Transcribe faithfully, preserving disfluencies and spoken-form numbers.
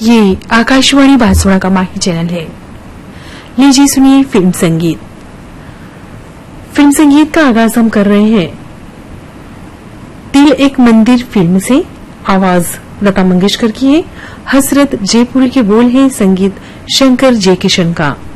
ये आकाशवाणी बांसवाड़ा का माही चैनल है। लीजिए सुनिए फिल्म संगीत। फिल्म संगीत का आगाज हम कर रहे हैं दिल एक मंदिर फिल्म से। आवाज लता मंगेशकर की है, हसरत जयपुरी के बोल हैं, संगीत शंकर जयकिशन का।